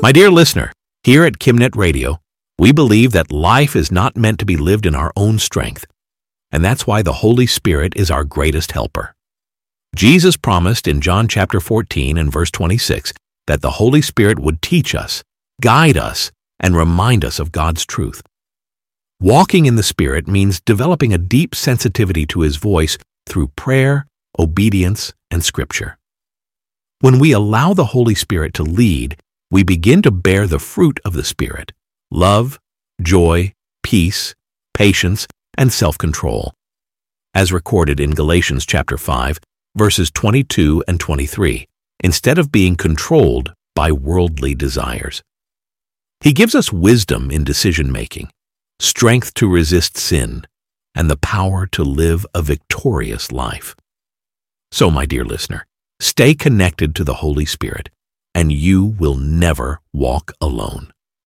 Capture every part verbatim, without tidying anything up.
My dear listener, here at KimNet Radio, we believe that life is not meant to be lived in our own strength, and that's why the Holy Spirit is our greatest helper. Jesus promised in John chapter fourteen and verse twenty-six that the Holy Spirit would teach us, guide us, and remind us of God's truth. Walking in the Spirit means developing a deep sensitivity to His voice through prayer, obedience, and Scripture. When we allow the Holy Spirit to lead, we begin to bear the fruit of the Spirit: love, joy, peace, patience, and self-control, as recorded in Galatians chapter five, verses twenty-two and twenty-three, instead of being controlled by worldly desires. He gives us wisdom in decision-making, strength to resist sin, and the power to live a victorious life. So, my dear listener, stay connected to the Holy Spirit, and you will never walk alone.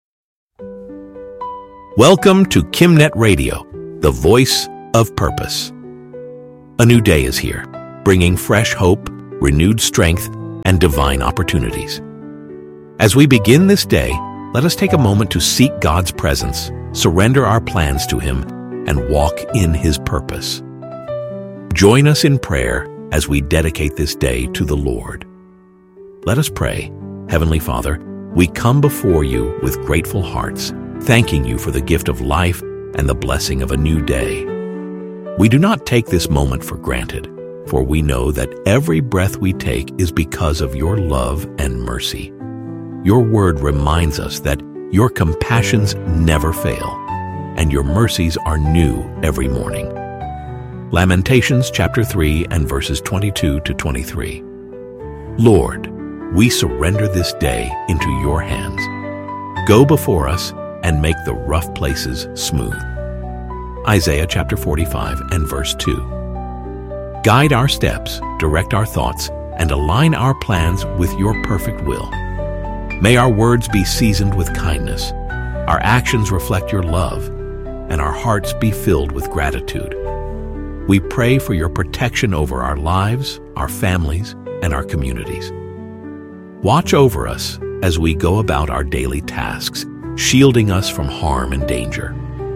Welcome to KimNet Radio, the voice of purpose. A new day is here, bringing fresh hope, renewed strength, and divine opportunities. As we begin this day, let us take a moment to seek God's presence, surrender our plans to Him, and walk in His purpose. Join us in prayer as we dedicate this day to the Lord. Let us pray. Heavenly Father, we come before you with grateful hearts, thanking you for the gift of life and the blessing of a new day. We do not take this moment for granted, for we know that every breath we take is because of your love and mercy. Your word reminds us that your compassions never fail, and your mercies are new every morning. Lamentations chapter three and verses twenty-two to twenty-three. Lord, we surrender this day into your hands. Go before us and make the rough places smooth. Isaiah chapter forty-five and verse two. Guide our steps, direct our thoughts, and align our plans with your perfect will. May our words be seasoned with kindness, our actions reflect your love, and our hearts be filled with gratitude. We pray for your protection over our lives, our families, and our communities. Watch over us as we go about our daily tasks, shielding us from harm and danger.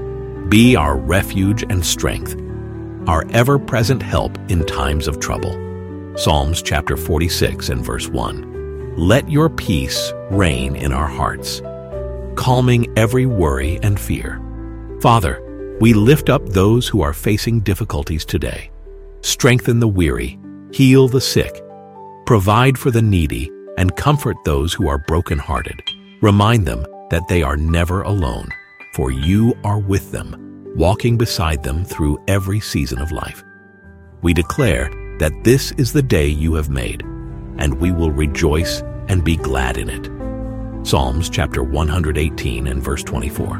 Be our refuge and strength, our ever-present help in times of trouble. Psalms chapter forty-six and verse one. Let your peace reign in our hearts, calming every worry and fear. Father, we lift up those who are facing difficulties today. Strengthen the weary, heal the sick, provide for the needy, and comfort those who are brokenhearted. Remind them that they are never alone, for you are with them, walking beside them through every season of life. We declare that this is the day you have made, and we will rejoice and be glad in it. Psalms chapter one hundred eighteen and verse twenty-four.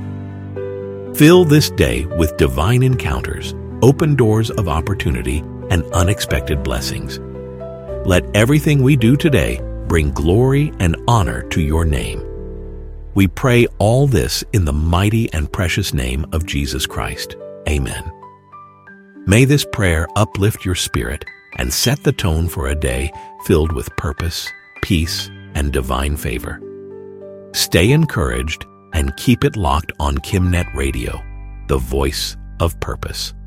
Fill this day with divine encounters, open doors of opportunity, and unexpected blessings. Let everything we do today bring glory and honor to your name. We pray all this in the mighty and precious name of Jesus Christ. Amen. May this prayer uplift your spirit and set the tone for a day filled with purpose, peace, and divine favor. Stay encouraged and keep it locked on KimNet Radio, the voice of purpose.